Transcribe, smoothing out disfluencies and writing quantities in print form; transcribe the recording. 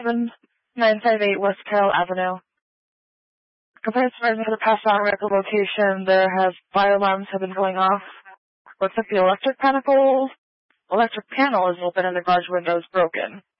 958 West Carroll Avenue. Complaints emerging for the past hour at the location. There have fire alarms have been going off. Looks like the electric panel is open and the garage window is broken.